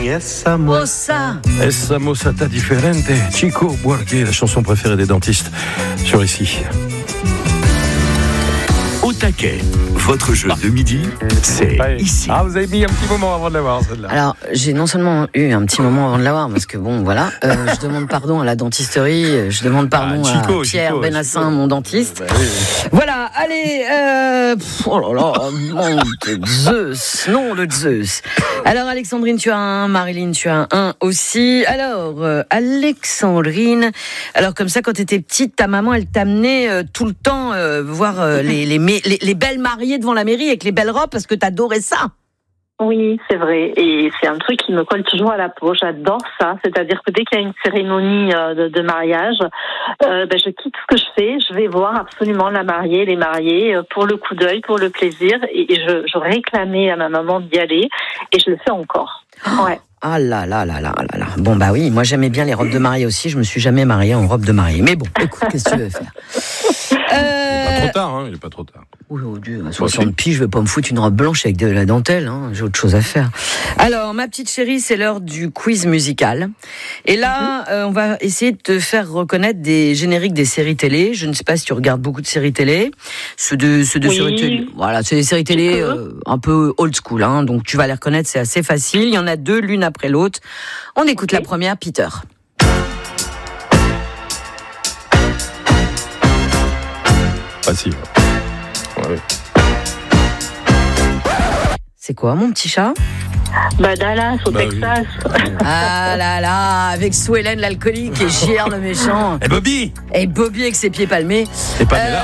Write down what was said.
Essa mossata differente, Chico Buarque, la chanson préférée des dentistes sur ici. Au taquet, votre jeu de midi, c'est ici. Ah, vous avez mis un petit moment avant de l'avoir, celle-là. Alors, j'ai non seulement eu un petit moment avant de l'avoir, parce que bon, voilà, je demande pardon à la dentisterie, je demande pardon à Pierre Benassin, mon dentiste. Oui. Voilà, allez, oh là là, nom de Zeus. Alors, Alexandrine, tu as un, Marilyn, tu as un aussi. Alors, Alexandrine, alors comme ça, quand tu étais petite, ta maman, elle t'amenait tout le temps voir les belles mariées devant la mairie avec les belles robes, parce que t'adorais ça. Oui, c'est vrai. Et c'est un truc qui me colle toujours à la peau. J'adore ça. C'est-à-dire que dès qu'il y a une cérémonie de mariage, je quitte ce que je fais. Je vais voir absolument la mariée, les mariés, pour le coup d'œil, pour le plaisir. Et je réclamais à ma maman d'y aller. Et je le fais encore. Ouais. Ah là là là là là là. Bon bah oui, moi j'aimais bien les robes de mariée aussi. Je me suis jamais mariée en robe de mariée. Mais bon, écoute, qu'est-ce que tu veux faire? Il est pas trop tard. Oui, oh Dieu, à 60 piges, je vais pas me foutre une robe blanche avec de la dentelle, hein. J'ai autre chose à faire. Alors, ma petite chérie, c'est l'heure du quiz musical. Et là, on va essayer de te faire reconnaître des génériques des séries télé. Je ne sais pas si tu regardes beaucoup de séries télé. Ceux de séries télé. Voilà, c'est des séries télé un peu old school, hein. Donc, tu vas les reconnaître, c'est assez facile. Il y en a deux, l'une après l'autre. On écoute la première, Peter. Facile. Ouais. C'est quoi, mon petit chat? Dallas, au Texas. Oui. Ah là là, avec Sue Ellen l'alcoolique et JR le méchant. Et Bobby Et Bobby avec ses pieds palmés. Et Pamela.